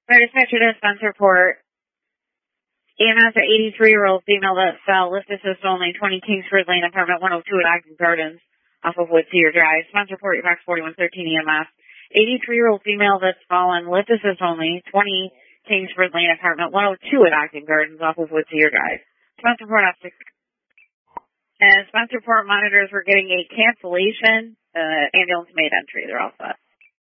Fire dispatcher to Spence report. EMS, an 83-year-old female that fell, lift assist only, 20 Kingsford Lane, apartment 102 at Ogden Gardens, off of Woodseer Drive. Spence report, Fox 4113 EMS. 83-year-old female that's fallen, lift assist only, 20 Kingsford Lane, apartment 102 at Ogden Gardens, off of Woodseer Drive. Spence report, off 6. And Spence report monitors were getting a cancellation. Ambulance made entry. They're all set.